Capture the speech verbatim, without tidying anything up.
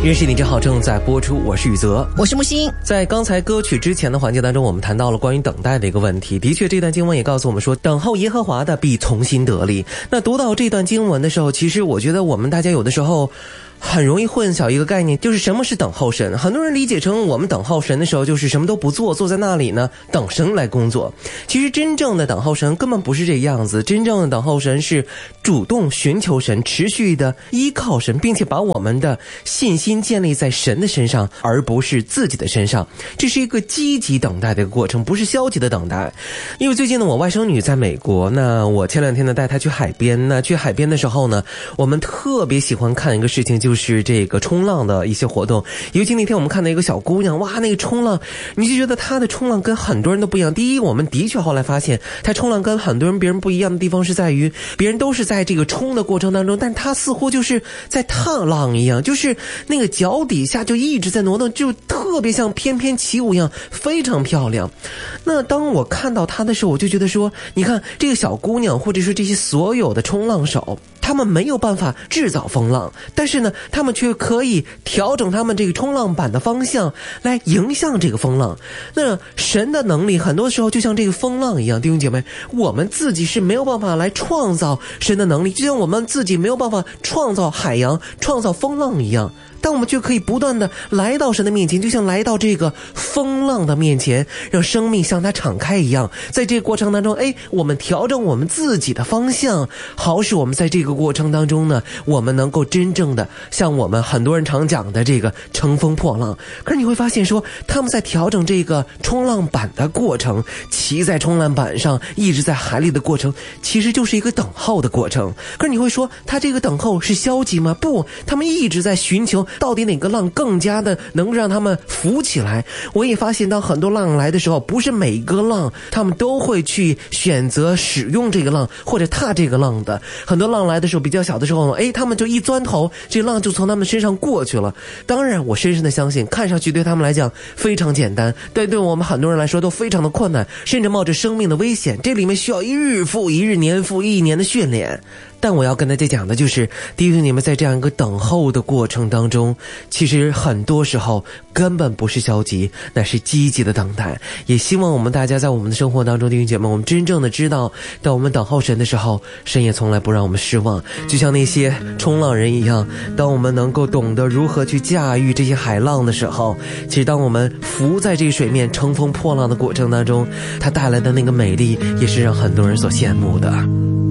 认识你真好正在播出，我是宇泽， 我是木星。 在刚才歌曲之前的环节当中，我们谈到了关于等待的一个问题。的确，这段经文也告诉我们说，等候耶和华的必从心得力。那读到这段经文的时候，其实我觉得我们大家有的时候很容易混淆一个概念，就是什么是等候神。很多人理解成我们等候神的时候就是什么都不做，坐在那里呢等神来工作。其实真正的等候神根本不是这样子，真正的等候神是主动寻求神，持续的依靠神，并且把我们的信心建立在神的身上，而不是自己的身上。这是一个积极等待的一个过程，不是消极的等待。因为最近呢，我外甥女在美国，那我前两天呢带她去海边，那去海边的时候呢，我们特别喜欢看一个事情，就是这个冲浪的一些活动。尤其那天我们看到一个小姑娘，哇，那个冲浪，你就觉得她的冲浪跟很多人都不一样。第一，我们的确后来发现她冲浪跟很多人别人不一样的地方是在于，别人都是在这个冲的过程当中，但她似乎就是在踏浪一样，就是那个脚底下就一直在挪动，就特别像翩翩起舞一样，非常漂亮。那当我看到她的时候，我就觉得说，你看这个小姑娘，或者说这些所有的冲浪手，他们没有办法制造风浪，但是呢，他们却可以调整他们这个冲浪板的方向来迎向这个风浪。那神的能力很多时候就像这个风浪一样，弟兄姐妹，我们自己是没有办法来创造神的能力，就像我们自己没有办法创造海洋、创造风浪一样。但我们却可以不断的来到神的面前，就像来到这个风浪的面前，让生命向它敞开一样。在这个过程当中，哎，我们调整我们自己的方向，好使我们在这个过程当中呢，我们能够真正的像我们很多人常讲的这个乘风破浪。可是你会发现说，他们在调整这个冲浪板的过程，骑在冲浪板上一直在海里的过程，其实就是一个等候的过程。可是你会说，他这个等候是消极吗？不，他们一直在寻求到底哪个浪更加的能让他们浮起来。我也发现当很多浪来的时候，不是每个浪他们都会去选择使用这个浪或者踏这个浪的。很多浪来的时候比较小的时候，哎，他们就一钻头，这浪就从他们身上过去了。当然我深深的相信，看上去对他们来讲非常简单，但对我们很多人来说都非常的困难，甚至冒着生命的危险。这里面需要一日复一日、年复一年的训练。但我要跟大家讲的就是，弟兄你们在这样一个等候的过程当中，其实很多时候根本不是消极，那是积极的等待。也希望我们大家在我们的生活当中，弟兄姐妹，我们真正的知道，当我们等候神的时候，神也从来不让我们失望。就像那些冲浪人一样，当我们能够懂得如何去驾驭这些海浪的时候，其实当我们浮在这个水面乘风破浪的过程当中，它带来的那个美丽也是让很多人所羡慕的。